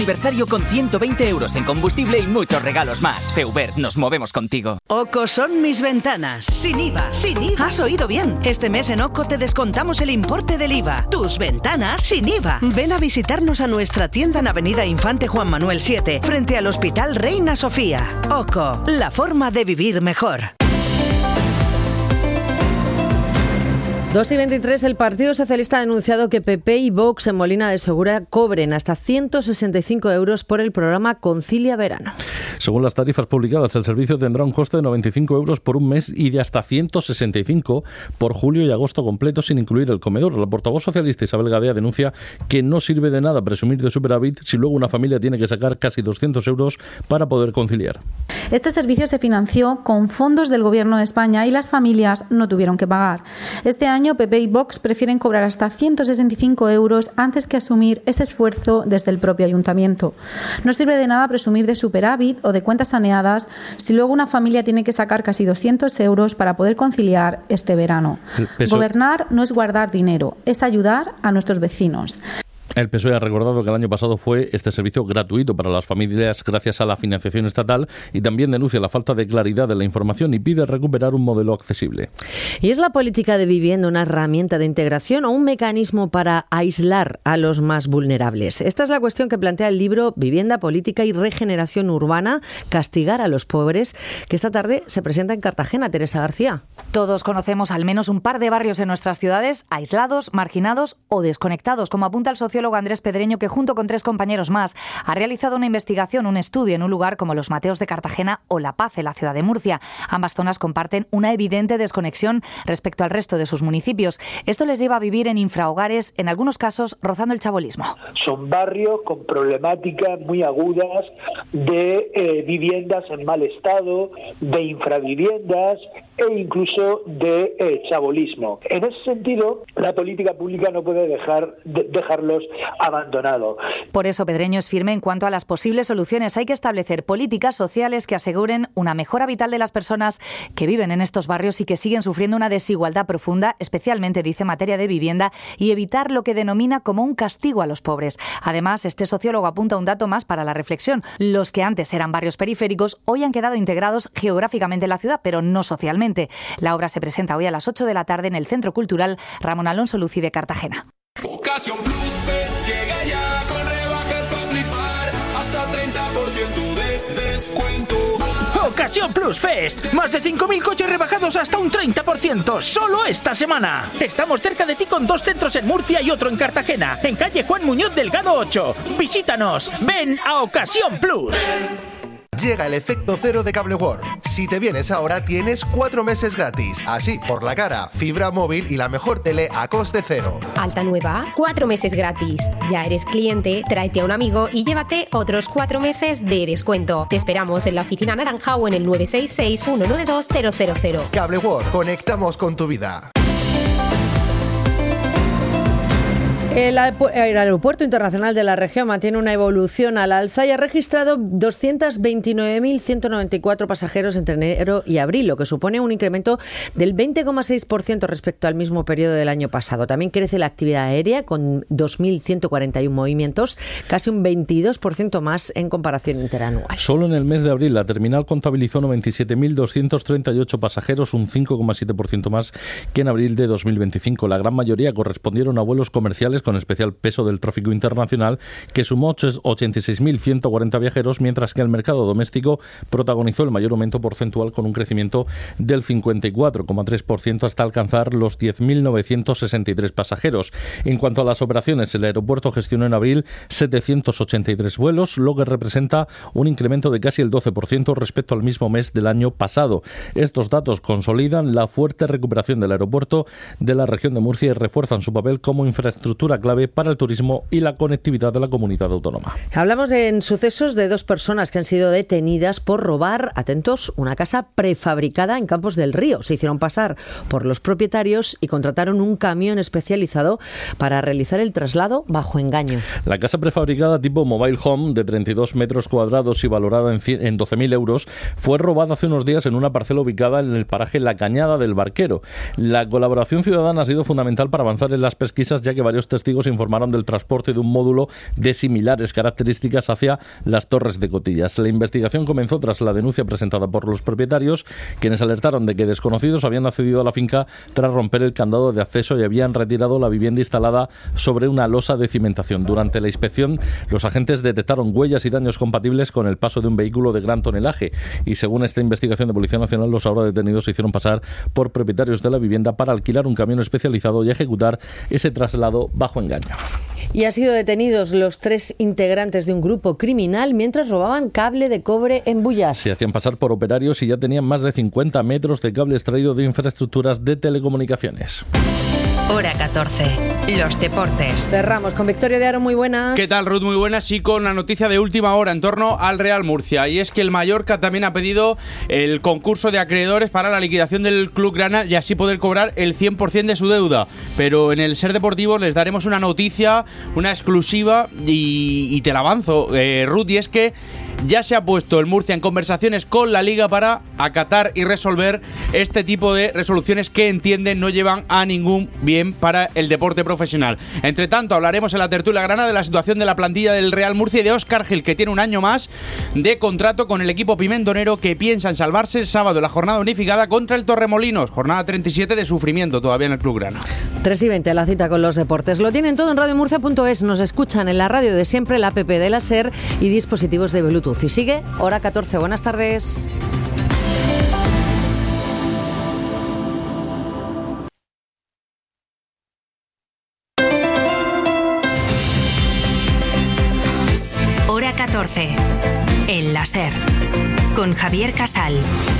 Aniversario con 120 euros en combustible y muchos regalos más. Feuber, nos movemos contigo. OCO son mis ventanas, sin IVA. Sin IVA. Has oído bien. Este mes en OCO te descontamos el importe del IVA. Tus ventanas sin IVA. Ven a visitarnos a nuestra tienda en Avenida Infante Juan Manuel 7, frente al Hospital Reina Sofía. OCO, la forma de vivir mejor. 2:23, el Partido Socialista ha denunciado que PP y Vox en Molina de Segura cobren hasta 165 euros por el programa Concilia Verano. Según las tarifas publicadas, el servicio tendrá un coste de 95 euros por un mes y de hasta 165 por julio y agosto completo, sin incluir el comedor. La portavoz socialista Isabel Gadea denuncia que no sirve de nada presumir de superávit si luego una familia tiene que sacar casi 200 euros para poder conciliar. Este servicio se financió con fondos del Gobierno de España y las familias no tuvieron que pagar. Este año PP y Vox prefieren cobrar hasta 165 euros antes que asumir ese esfuerzo desde el propio ayuntamiento. No sirve de nada presumir de superávit o de cuentas saneadas si luego una familia tiene que sacar casi 200 euros para poder conciliar este verano. Gobernar no es guardar dinero, es ayudar a nuestros vecinos. El PSOE ha recordado que el año pasado fue este servicio gratuito para las familias gracias a la financiación estatal y también denuncia la falta de claridad de la información y pide recuperar un modelo accesible. ¿Y es la política de vivienda una herramienta de integración o un mecanismo para aislar a los más vulnerables? Esta es la cuestión que plantea el libro Vivienda, Política y Regeneración Urbana, castigar a los pobres, que esta tarde se presenta en Cartagena. Teresa García. Todos conocemos al menos un par de barrios en nuestras ciudades aislados, marginados o desconectados, como apunta el sociólogo Andrés Pedreño, que junto con 3 compañeros más ha realizado una investigación, un estudio en un lugar como Los Mateos de Cartagena o La Paz en la ciudad de Murcia. Ambas zonas comparten una evidente desconexión respecto al resto de sus municipios. Esto les lleva a vivir en infrahogares, en algunos casos rozando el chabolismo. Son barrios con problemáticas muy agudas de viviendas en mal estado, de infraviviendas e incluso de chabolismo. En ese sentido, la política pública no puede dejarlos abandonados. Por eso Pedreño es firme en cuanto a las posibles soluciones. Hay que establecer políticas sociales que aseguren una mejora vital de las personas que viven en estos barrios y que siguen sufriendo una desigualdad profunda, especialmente, dice, en materia de vivienda, y evitar lo que denomina como un castigo a los pobres. Además, este sociólogo apunta un dato más para la reflexión. Los que antes eran barrios periféricos hoy han quedado integrados geográficamente en la ciudad, pero no socialmente. La obra se presenta hoy a las 8 de la tarde en el Centro Cultural Ramón Alonso Luci de Cartagena. Ocasión Plus Fest llega ya con rebajas para flipar, hasta 30% de descuento. Ocasión Plus Fest, más de 5.000 coches rebajados hasta un 30%, solo esta semana. Estamos cerca de ti con 2 centros en Murcia y otro en Cartagena, en calle Juan Muñoz Delgado 8. Visítanos, ven a Ocasión Plus. Llega el efecto cero de Cable World. Si te vienes ahora, tienes 4 meses gratis. Así, por la cara, fibra móvil y la mejor tele a coste cero. Alta nueva, 4 meses gratis. Ya eres cliente, tráete a un amigo y llévate otros 4 meses de descuento. Te esperamos en la oficina naranja o en el 966 192 000. Cable World, conectamos con tu vida. El Aeropuerto Internacional de la Región mantiene una evolución al alza y ha registrado 229.194 pasajeros entre enero y abril, lo que supone un incremento del 20,6% respecto al mismo periodo del año pasado. También crece la actividad aérea con 2.141 movimientos, casi un 22% más en comparación interanual. Solo en el mes de abril la terminal contabilizó 97.238 pasajeros, un 5,7% más que en abril de 2025. La gran mayoría correspondieron a vuelos comerciales con especial peso del tráfico internacional, que sumó 86.140 viajeros, mientras que el mercado doméstico protagonizó el mayor aumento porcentual con un crecimiento del 54,3% hasta alcanzar los 10.963 pasajeros. En cuanto a las operaciones, el aeropuerto gestionó en abril 783 vuelos, lo que representa un incremento de casi el 12% respecto al mismo mes del año pasado. Estos datos consolidan la fuerte recuperación del aeropuerto de la región de Murcia y refuerzan su papel como infraestructura clave para el turismo y la conectividad de la comunidad autónoma. Hablamos en sucesos de 2 personas que han sido detenidas por robar, atentos, una casa prefabricada en Campos del Río. Se hicieron pasar por los propietarios y contrataron un camión especializado para realizar el traslado bajo engaño. La casa prefabricada tipo Mobile Home, de 32 metros cuadrados y valorada en 12.000 euros, fue robada hace unos días en una parcela ubicada en el paraje La Cañada del Barquero. La colaboración ciudadana ha sido fundamental para avanzar en las pesquisas, ya que varios testigos testigos informaron del transporte de un módulo de similares características hacia las Torres de Cotillas. La investigación comenzó tras la denuncia presentada por los propietarios, quienes alertaron de que desconocidos habían accedido a la finca tras romper el candado de acceso y habían retirado la vivienda instalada sobre una losa de cimentación. Durante la inspección, los agentes detectaron huellas y daños compatibles con el paso de un vehículo de gran tonelaje y, según esta investigación de Policía Nacional, los ahora detenidos se hicieron pasar por propietarios de la vivienda para alquilar un camión especializado y ejecutar ese traslado bajo engaño. Y han sido detenidos los 3 integrantes de un grupo criminal mientras robaban cable de cobre en Bullas. Se hacían pasar por operarios y ya tenían más de 50 metros de cable extraído de infraestructuras de telecomunicaciones. Hora 14. Los deportes. Cerramos con Victorio de Aro, muy buenas. ¿Qué tal, Ruth? Muy buenas. Y con la noticia de última hora en torno al Real Murcia. Y es que el Mallorca también ha pedido el concurso de acreedores para la liquidación del Club Grana y así poder cobrar el 100% de su deuda. Pero en el Ser Deportivo les daremos una noticia, una exclusiva y te la avanzo, Ruth, y es que ya se ha puesto el Murcia en conversaciones con la Liga para acatar y resolver este tipo de resoluciones que entienden no llevan a ningún bien para el deporte profesional. Entre tanto, hablaremos en la tertulia grana de la situación de la plantilla del Real Murcia y de Óscar Gil, que tiene un año más de contrato con el equipo pimentonero, que piensa en salvarse el sábado en la jornada unificada contra el Torremolinos, jornada 37 de sufrimiento todavía en el Club Grana. 3:20, la cita con los deportes. Lo tienen todo en radiomurcia.es. Nos escuchan en la radio de siempre, la app de la SER y dispositivos de Bluetooth. Y sigue Hora 14. Buenas tardes. Hora 14. En la SER. Con Javier Casal.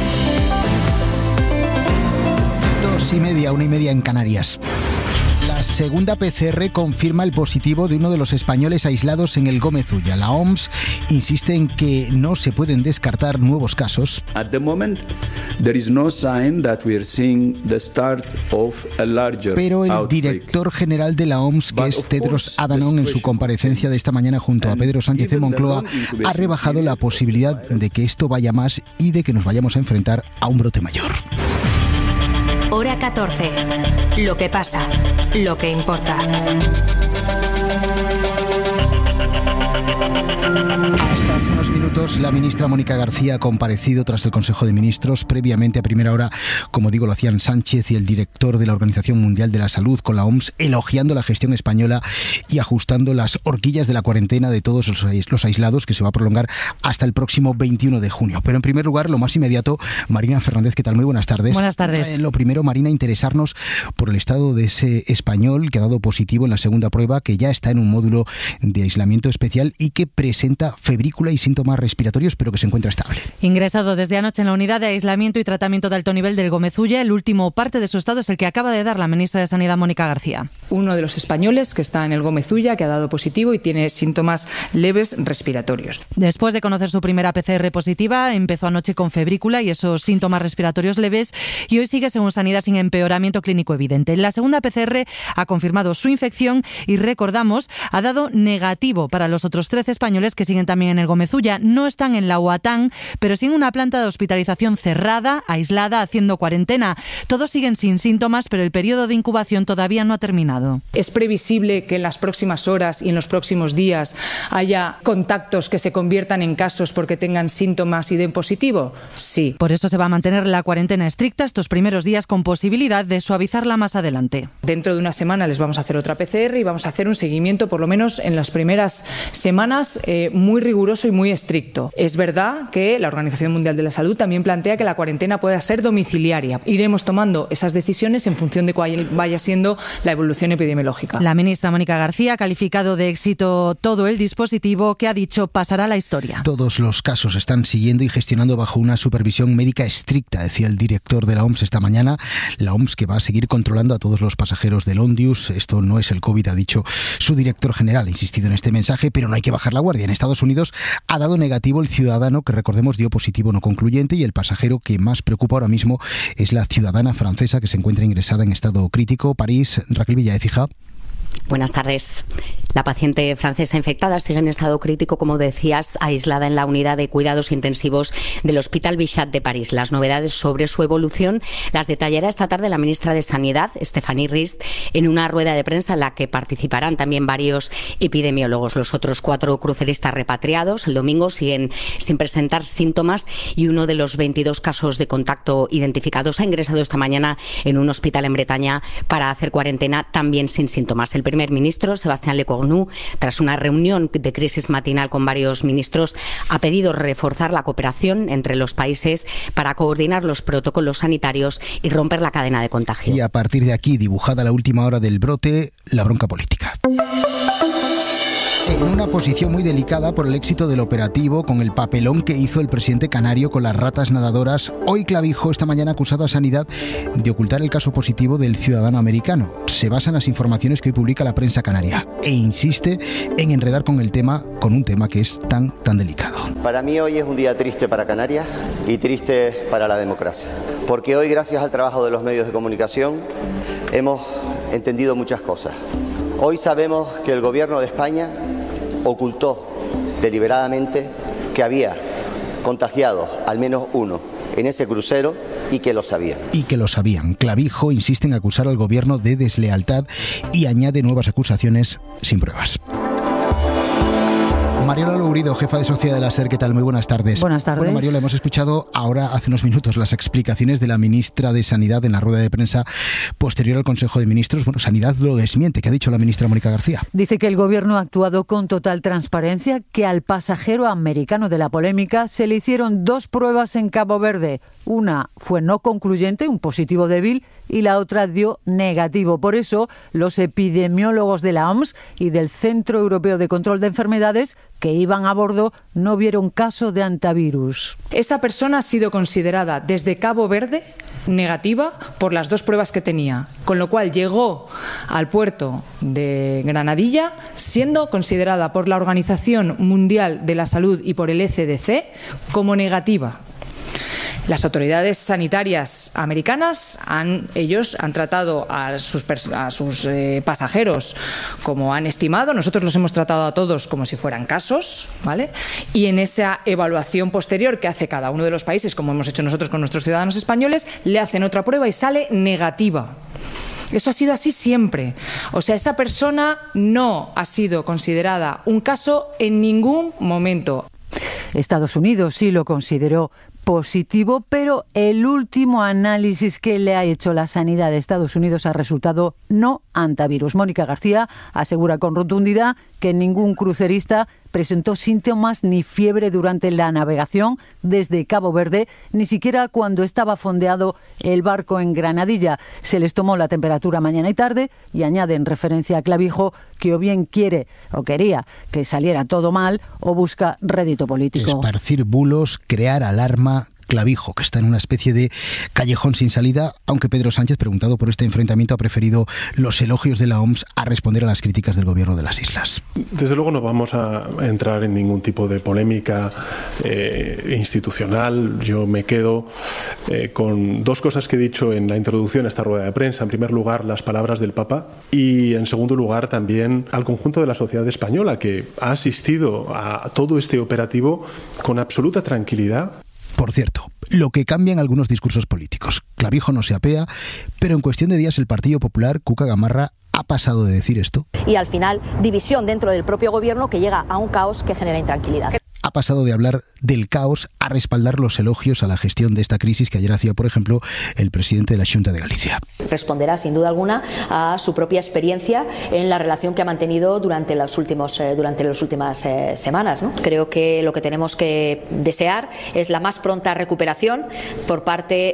2:30, 1:30 en Canarias. La segunda PCR confirma el positivo de uno de los españoles aislados en el Gómez Ulla. La OMS insiste en que no se pueden descartar nuevos casos. At the moment, there is no sign that we are seeing the start of a larger Pero el outbreak. director general de la OMS, que es Tedros Adhanom, en su comparecencia de esta mañana junto a Pedro Sánchez en Moncloa, ha rebajado la posibilidad de que esto vaya más y de que nos vayamos a enfrentar a un brote mayor. Hora 14. Lo que pasa, lo que importa. Hasta hace unos minutos, la ministra Mónica García ha comparecido tras el Consejo de Ministros. Previamente, a primera hora, como digo, lo hacían Sánchez y el director de la Organización Mundial de la Salud con la OMS, elogiando la gestión española y ajustando las horquillas de la cuarentena de todos los aislados, que se va a prolongar hasta el próximo 21 de junio. Pero en primer lugar, lo más inmediato, Marina Fernández, ¿qué tal? Muy buenas tardes. Buenas tardes. Lo primero, Marina, interesarnos por el estado de ese español que ha dado positivo en la segunda prueba, que ya está en un módulo de aislamiento especial y que presenta febrícula y síntomas respiratorios, pero que se encuentra estable. Ingresado desde anoche en la unidad de aislamiento y tratamiento de alto nivel del Gómez Ulla, el último parte de su estado es el que acaba de dar la ministra de Sanidad, Mónica García. Uno de los españoles que está en el Gómez Ulla, que ha dado positivo y tiene síntomas leves respiratorios. Después de conocer su primera PCR positiva, empezó anoche con febrícula y esos síntomas respiratorios leves y hoy sigue, según Sanidad, sin empeoramiento clínico evidente. La segunda PCR ha confirmado su infección y, recordamos, ha dado negativo para los otros 13 españoles que siguen también en el Gómez Ulla. No están en la UATAN, pero sí en una planta de hospitalización cerrada, aislada, haciendo cuarentena. Todos siguen sin síntomas, pero el periodo de incubación todavía no ha terminado. ¿Es previsible que en las próximas horas y en los próximos días haya contactos que se conviertan en casos porque tengan síntomas y den positivo? Sí. Por eso se va a mantener la cuarentena estricta estos primeros días, con posibilidad de suavizarla más adelante. Dentro de una semana les vamos a hacer otra PCR y vamos a hacer un seguimiento, por lo menos en las primeras semanas, muy riguroso y muy estricto. Es verdad que la Organización Mundial de la Salud también plantea que la cuarentena pueda ser domiciliaria. Iremos tomando esas decisiones en función de cuál vaya siendo la evolución epidemiológica. La ministra Mónica García ha calificado de éxito todo el dispositivo, que ha dicho pasará a la historia. Todos los casos se están siguiendo y gestionando bajo una supervisión médica estricta, decía el director de la OMS esta mañana. La OMS, que va a seguir controlando a todos los pasajeros del Ondius. Esto no es el COVID, ha dicho su director general. Ha insistido en este mensaje, pero no hay que bajar la guardia. En Estados Unidos ha dado negativo el ciudadano que, recordemos, dio positivo no concluyente, y el pasajero que más preocupa ahora mismo es la ciudadana francesa que se encuentra ingresada en estado crítico. París, Raquel Villaécija. Buenas tardes. La paciente francesa infectada sigue en estado crítico, como decías, aislada en la unidad de cuidados intensivos del Hospital Bichat de París. Las novedades sobre su evolución las detallará esta tarde la ministra de Sanidad, Stéphanie Rist, en una rueda de prensa en la que participarán también varios epidemiólogos. Los otros 4 cruceristas repatriados el domingo siguen sin presentar síntomas y uno de los 22 casos de contacto identificados ha ingresado esta mañana en un hospital en Bretaña para hacer cuarentena, también sin síntomas. El primer ministro, Sébastien Lecornu, tras una reunión de crisis matinal con varios ministros, ha pedido reforzar la cooperación entre los países para coordinar los protocolos sanitarios y romper la cadena de contagio. Y a partir de aquí, dibujada la última hora del brote, la bronca política. En una posición muy delicada por el éxito del operativo, con el papelón que hizo el presidente canario con las ratas nadadoras, hoy Clavijo, esta mañana, ha acusado a Sanidad de ocultar el caso positivo del ciudadano americano. Se basa en las informaciones que hoy publica la prensa canaria e insiste en enredar con un tema que es tan delicado. Para mí hoy es un día triste para Canarias y triste para la democracia, porque hoy, gracias al trabajo de los medios de comunicación, hemos entendido muchas cosas. Hoy sabemos que el gobierno de España ocultó deliberadamente que había contagiado al menos uno en ese crucero y que lo sabían. Clavijo insiste en acusar al gobierno de deslealtad y añade nuevas acusaciones sin pruebas. Mariola Lourido, jefa de Sociedad de la SER, ¿qué tal? Muy buenas tardes. Buenas tardes. Bueno, Mariola, hemos escuchado ahora, hace unos minutos, las explicaciones de la ministra de Sanidad en la rueda de prensa posterior al Consejo de Ministros. Bueno, Sanidad lo desmiente. ¿Qué ha dicho la ministra Mónica García? Dice que el gobierno ha actuado con total transparencia, que al pasajero americano de la polémica se le hicieron 2 pruebas en Cabo Verde. Una fue no concluyente, un positivo débil, y la otra dio negativo. Por eso, los epidemiólogos de la OMS y del Centro Europeo de Control de Enfermedades que iban a bordo no vieron caso de antivirus. Esa persona ha sido considerada desde Cabo Verde negativa por las 2 pruebas que tenía, con lo cual llegó al puerto de Granadilla siendo considerada por la Organización Mundial de la Salud y por el ECDC como negativa. Las autoridades sanitarias americanas han tratado a sus pasajeros como han estimado. Nosotros los hemos tratado a todos como si fueran casos, ¿vale? Y en esa evaluación posterior que hace cada uno de los países, como hemos hecho nosotros con nuestros ciudadanos españoles, le hacen otra prueba y sale negativa. Eso ha sido así siempre. O sea, esa persona no ha sido considerada un caso en ningún momento. Estados Unidos sí lo consideró positivo, pero el último análisis que le ha hecho la sanidad de Estados Unidos ha resultado no antivirus. Mónica García asegura con rotundidad que ningún crucerista presentó síntomas ni fiebre durante la navegación desde Cabo Verde, ni siquiera cuando estaba fondeado el barco en Granadilla. Se les tomó la temperatura mañana y tarde y añade en referencia a Clavijo que o bien quiere o quería que saliera todo mal o busca rédito político. Esparcir bulos, crear alarma. Clavijo, que está en una especie de callejón sin salida, aunque Pedro Sánchez, preguntado por este enfrentamiento, ha preferido los elogios de la OMS a responder a las críticas del gobierno de las islas. Desde luego no vamos a entrar en ningún tipo de polémica institucional. Yo me quedo con 2 cosas que he dicho en la introducción a esta rueda de prensa. En primer lugar, las palabras del Papa, y en segundo lugar también al conjunto de la sociedad española, que ha asistido a todo este operativo con absoluta tranquilidad. Por cierto, lo que cambian algunos discursos políticos. Clavijo no se apea, pero en cuestión de días el Partido Popular, Cuca Gamarra, ha pasado de decir esto. Y al final, división dentro del propio gobierno que llega a un caos que genera intranquilidad. Ha pasado de hablar del caos a respaldar los elogios a la gestión de esta crisis que ayer hacía, por ejemplo, el presidente de la Xunta de Galicia. Responderá, sin duda alguna, a su propia experiencia en la relación que ha mantenido durante las últimas semanas, ¿no? Creo que lo que tenemos que desear es la más pronta recuperación por parte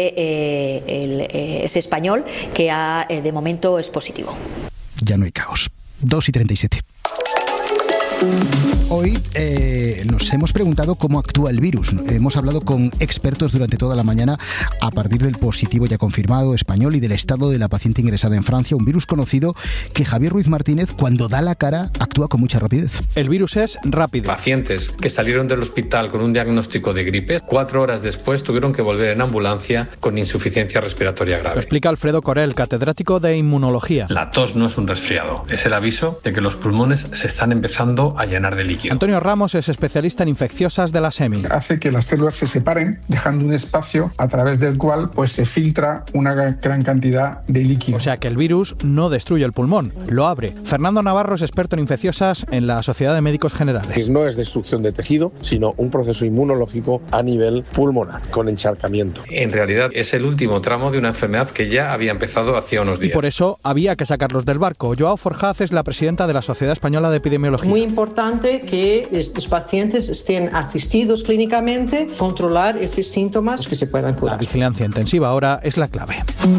de ese español que de momento es positivo. Ya no hay caos. 2:37. Hoy nos hemos preguntado cómo actúa el virus. Hemos hablado con expertos durante toda la mañana a partir del positivo ya confirmado español y del estado de la paciente ingresada en Francia, un virus conocido que Javier Ruiz Martínez, cuando da la cara, actúa con mucha rapidez. El virus es rápido. Pacientes que salieron del hospital con un diagnóstico de gripe, 4 horas después tuvieron que volver en ambulancia con insuficiencia respiratoria grave. Lo explica Alfredo Corel, catedrático de inmunología. La tos no es un resfriado, es el aviso de que los pulmones se están empezando a llenar de líquido. Antonio Ramos es especialista en infecciosas de la SEMI. Hace que las células se separen, dejando un espacio a través del cual se filtra una gran cantidad de líquido. O sea que el virus no destruye el pulmón, lo abre. Fernando Navarro es experto en infecciosas en la Sociedad de Médicos Generales. No es destrucción de tejido, sino un proceso inmunológico a nivel pulmonar, con encharcamiento. En realidad es el último tramo de una enfermedad que ya había empezado hacía unos días. Y por eso había que sacarlos del barco. Joao Forjaz es la presidenta de la Sociedad Española de Epidemiología. Muy importante que estos pacientes estén asistidos clínicamente, controlar esos síntomas que se puedan curar. La vigilancia intensiva ahora es la clave.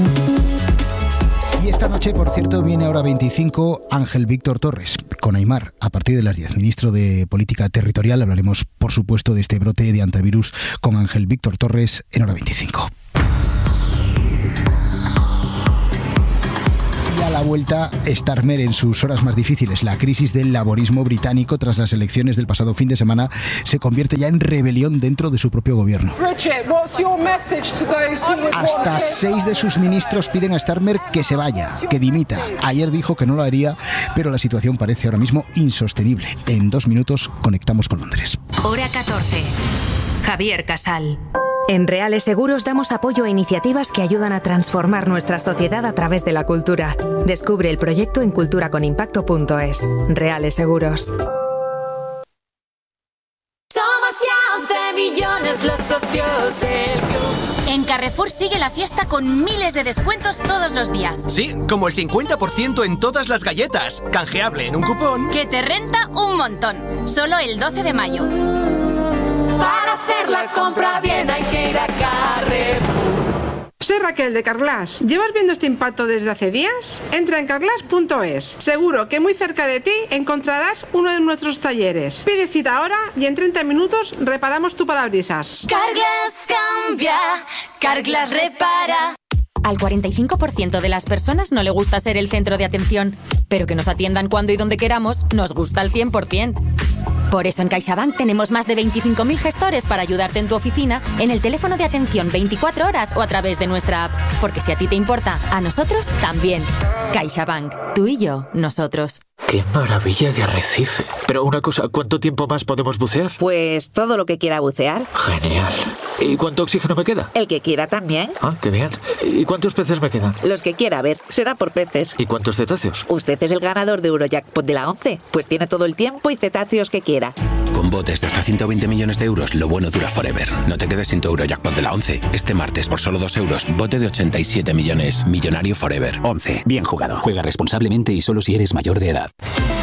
Y esta noche, por cierto, viene Hora 25 Ángel Víctor Torres con Aimar a partir de las 10. Ministro de Política Territorial. Hablaremos, por supuesto, de este brote de antivirus con Ángel Víctor Torres en Hora 25. Y a la vuelta, Starmer en sus horas más difíciles. La crisis del laborismo británico tras las elecciones del pasado fin de semana se convierte ya en rebelión dentro de su propio gobierno. Hasta 6 de sus ministros piden a Starmer que se vaya, que dimita. Ayer dijo que no lo haría, pero la situación parece ahora mismo insostenible. En 2 minutos conectamos con Londres. Hora 14. Javier Casal. En Reales Seguros damos apoyo a iniciativas que ayudan a transformar nuestra sociedad a través de la cultura. Descubre el proyecto en culturaconimpacto.es. Reales Seguros. Somos ya 11 millones los socios del club. En Carrefour sigue la fiesta con miles de descuentos todos los días. Sí, como el 50% en todas las galletas. Canjeable en un cupón que te renta un montón. Solo el 12 de mayo. Para hacer la compra bien hay que ir a Carrefour. Soy Raquel de Carglass. ¿Llevas viendo este impacto desde hace días? Entra en carglass.es. Seguro que muy cerca de ti encontrarás uno de nuestros talleres. Pide cita ahora y en 30 minutos reparamos tu parabrisas. Carglass cambia, Carglass repara. Al 45% de las personas no le gusta ser el centro de atención, pero que nos atiendan cuando y donde queramos nos gusta al 100%. Por eso en CaixaBank tenemos más de 25.000 gestores para ayudarte en tu oficina, en el teléfono de atención 24 horas o a través de nuestra app. Porque si a ti te importa, a nosotros también. CaixaBank, tú y yo, nosotros. ¡Qué maravilla de arrecife! Pero una cosa, ¿cuánto tiempo más podemos bucear? Pues todo lo que quiera bucear. Genial. ¿Y cuánto oxígeno me queda? El que quiera también. Ah, qué bien. ¿Y cuántos peces me quedan? Los que quiera, a ver, será por peces. ¿Y cuántos cetáceos? Usted es el ganador de Eurojackpot de la 11, pues tiene todo el tiempo y cetáceos que quiera. Con botes de hasta 120 millones de euros, lo bueno dura forever. No te quedes sin tu Eurojackpot de la 11. Este martes, por solo 2 euros, bote de 87 millones. Millonario forever. 11. Bien jugado. Juega responsablemente y solo si eres mayor de edad.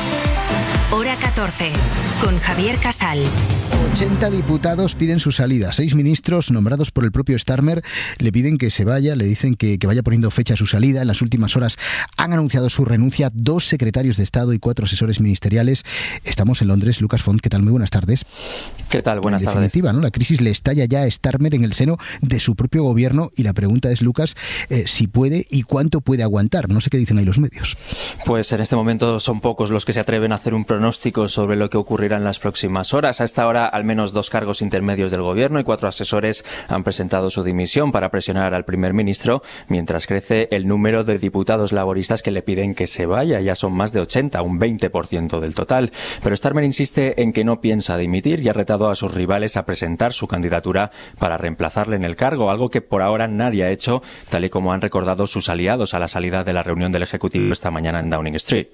Hora 14. Con Javier Casal. 80 diputados piden su salida. 6 ministros nombrados por el propio Starmer le piden que se vaya, le dicen que vaya poniendo fecha a su salida. En las últimas horas han anunciado su renuncia 2 secretarios de Estado y 4 asesores ministeriales. Estamos en Londres. Lucas Font, ¿qué tal? Muy buenas tardes. ¿Qué tal? Buenas tardes. En definitiva, ¿no? La crisis le estalla ya a Starmer en el seno de su propio gobierno y la pregunta es, Lucas, si puede y cuánto puede aguantar. No sé qué dicen ahí los medios. Pues en este momento son pocos los que se atreven a hacer un pronóstico sobre lo que ocurrirá en las próximas horas. A esta hora, al menos 2 cargos intermedios del gobierno y 4 asesores han presentado su dimisión para presionar al primer ministro, mientras crece el número de diputados laboristas que le piden que se vaya. Ya son más de 80, un 20% del total. Pero Starmer insiste en que no piensa dimitir y ha retado a sus rivales a presentar su candidatura para reemplazarle en el cargo, algo que por ahora nadie ha hecho, tal y como han recordado sus aliados a la salida de la reunión del Ejecutivo esta mañana en Downing Street.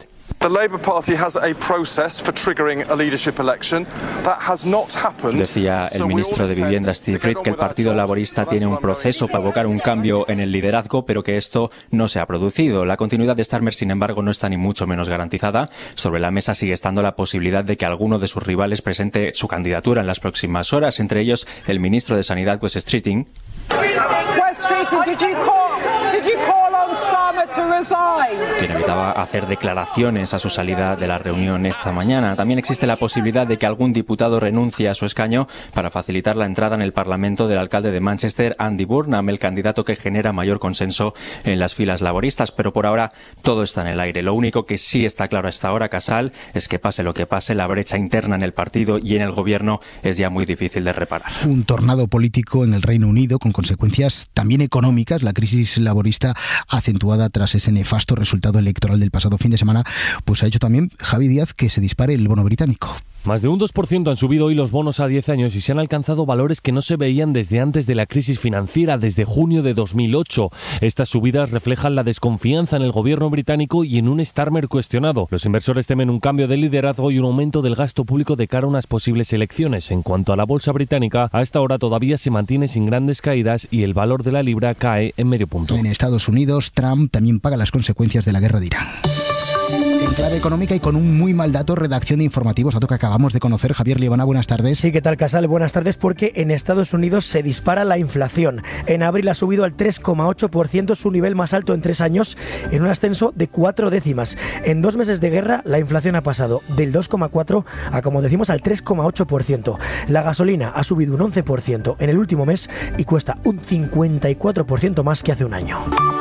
Decía el ministro de Vivienda Steve Fried que el Partido Laborista tiene un proceso para provocar un cambio en el liderazgo, pero que esto no se ha producido. La continuidad de Starmer, sin embargo, no está ni mucho menos garantizada. Sobre la mesa sigue estando la posibilidad de que alguno de sus rivales presente su candidatura en las próximas horas, entre ellos el ministro de Sanidad, Wes Streeting. quien evitaba hacer declaraciones a su salida de la reunión esta mañana. También existe la posibilidad de que algún diputado renuncie a su escaño para facilitar la entrada en el Parlamento del alcalde de Manchester, Andy Burnham, el candidato que genera mayor consenso en las filas laboristas. Pero por ahora todo está en el aire. Lo único que sí está claro hasta ahora, Casal, es que pase lo que pase, la brecha interna en el partido y en el gobierno es ya muy difícil de reparar. Un tornado político en el Reino Unido con consecuencias también económicas. La crisis laborista acentuada tras ese nefasto resultado electoral del pasado fin de semana, pues ha hecho también, Javi Díaz, que se dispare el bono británico. Más de un 2% han subido hoy los bonos a 10 años y se han alcanzado valores que no se veían desde antes de la crisis financiera, desde junio de 2008. Estas subidas reflejan la desconfianza en el gobierno británico y en un Starmer cuestionado. Los inversores temen un cambio de liderazgo y un aumento del gasto público de cara a unas posibles elecciones. En cuanto a la bolsa británica, a esta hora todavía se mantiene sin grandes caídas y el valor de la libra cae en medio punto. En Estados Unidos, Trump también paga las consecuencias de la guerra de Irán. En clave económica y con un muy mal dato, redacción de informativos, dato que acabamos de conocer. Javier Liebana, buenas tardes. Sí, ¿qué tal, Casal? Buenas tardes, porque en Estados Unidos se dispara la inflación. En abril ha subido al 3,8%, su nivel más alto en 3 años, en un ascenso de 4 décimas. En 2 meses de guerra, la inflación ha pasado del 2,4% a, como decimos, al 3,8%. La gasolina ha subido un 11% en el último mes y cuesta un 54% más que hace un año.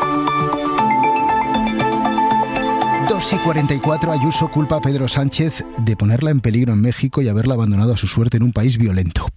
2:44, Ayuso culpa a Pedro Sánchez de ponerla en peligro en México y haberla abandonado a su suerte en un país violento.